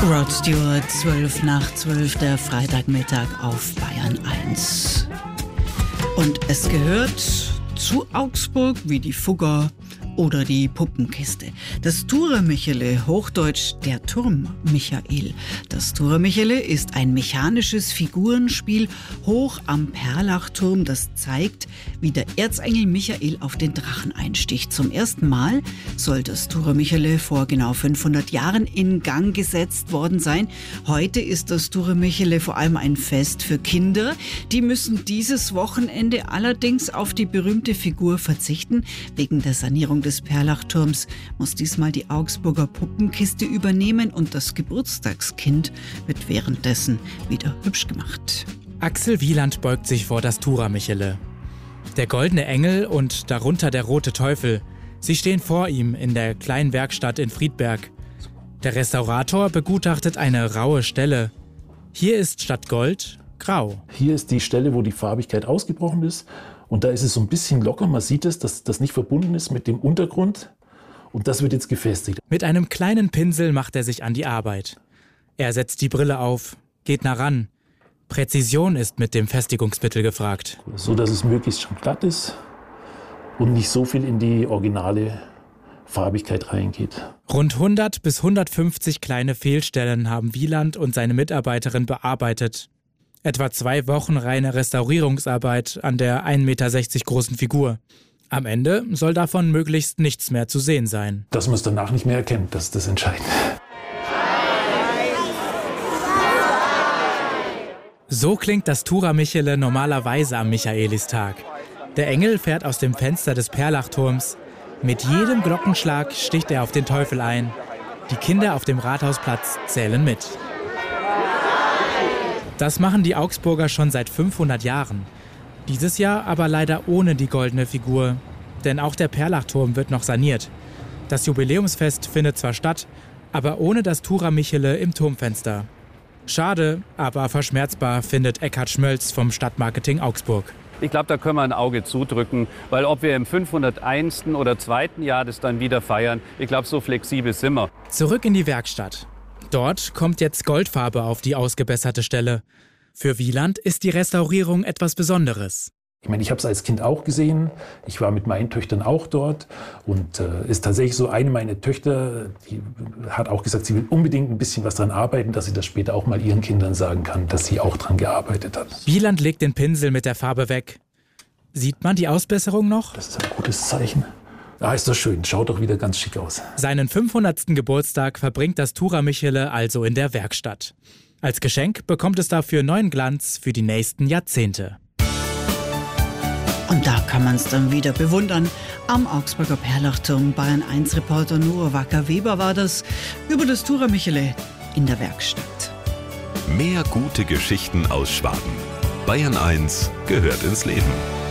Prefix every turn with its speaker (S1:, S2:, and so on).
S1: Rod Stewart, 12 nach 12, der Freitagmittag auf Bayern 1. Und es gehört zu Augsburg wie die Fugger oder die Puppenkiste. Das Turer-Michele, hochdeutsch der Turm Michael. Das Turer-Michele ist ein mechanisches Figurenspiel hoch am Perlachturm, das zeigt, wie der Erzengel Michael auf den Drachen einsticht. Zum ersten Mal soll das Turer-Michele vor genau 500 Jahren in Gang gesetzt worden sein. Heute ist das Turer-Michele vor allem ein Fest für Kinder. Die müssen dieses Wochenende allerdings auf die berühmte Figur verzichten. Wegen der Sanierung des Perlachturms muss diesmal die Augsburger Puppenkiste übernehmen und das Geburtstagskind wird währenddessen wieder hübsch gemacht.
S2: Axel Wieland beugt sich vor das Turer-Michele. Der goldene Engel und darunter der rote Teufel. Sie stehen vor ihm in der kleinen Werkstatt in Friedberg. Der Restaurator begutachtet eine raue Stelle. Hier ist statt Gold grau.
S3: Hier ist die Stelle, wo die Farbigkeit ausgebrochen ist. Und da ist es so ein bisschen locker. Man sieht es, dass das nicht verbunden ist mit dem Untergrund. Und das wird jetzt gefestigt.
S2: Mit einem kleinen Pinsel macht er sich an die Arbeit. Er setzt die Brille auf, geht nah ran. Präzision ist mit dem Festigungsmittel gefragt.
S3: So, dass es möglichst schon glatt ist und nicht so viel in die originale Farbigkeit reingeht.
S2: Rund 100 bis 150 kleine Fehlstellen haben Wieland und seine Mitarbeiterin bearbeitet. Etwa 2 Wochen reine Restaurierungsarbeit an der 1,60 Meter großen Figur. Am Ende soll davon möglichst nichts mehr zu sehen sein.
S3: Dass man es danach nicht mehr erkennt, das ist das Entscheidende.
S2: So klingt das Turer-Michele normalerweise am Michaelistag. Der Engel fährt aus dem Fenster des Perlachturms. Mit jedem Glockenschlag sticht er auf den Teufel ein. Die Kinder auf dem Rathausplatz zählen mit. Das machen die Augsburger schon seit 500 Jahren. Dieses Jahr aber leider ohne die goldene Figur. Denn auch der Perlachturm wird noch saniert. Das Jubiläumsfest findet zwar statt, aber ohne das Turer-Michele im Turmfenster. Schade, aber verschmerzbar, findet Eckhard Schmölz vom Stadtmarketing Augsburg.
S4: Ich glaube, da können wir ein Auge zudrücken, weil ob wir im 501. oder 2. Jahr das dann wieder feiern, ich glaube, so flexibel sind wir.
S2: Zurück in die Werkstatt. Dort kommt jetzt Goldfarbe auf die ausgebesserte Stelle. Für Wieland ist die Restaurierung etwas Besonderes.
S3: Ich meine, ich habe es als Kind auch gesehen. Ich war mit meinen Töchtern auch dort. Und ist tatsächlich so, eine meiner Töchter, die hat auch gesagt, sie will unbedingt ein bisschen was dran arbeiten, dass sie das später auch mal ihren Kindern sagen kann, dass sie auch dran gearbeitet hat.
S2: Wieland legt den Pinsel mit der Farbe weg. Sieht man die Ausbesserung noch?
S3: Das ist ein gutes Zeichen. Ah, ist doch schön. Schaut doch wieder ganz schick aus.
S2: Seinen 500. Geburtstag verbringt das Turer-Michele also in der Werkstatt. Als Geschenk bekommt es dafür neuen Glanz für die nächsten Jahrzehnte.
S1: Und da kann man es dann wieder bewundern. Am Augsburger Perlachturm. Bayern 1 Reporter Noah Wacker-Weber war das über das Turer-Michele in der Werkstatt.
S5: Mehr gute Geschichten aus Schwaben. Bayern 1 gehört ins Leben.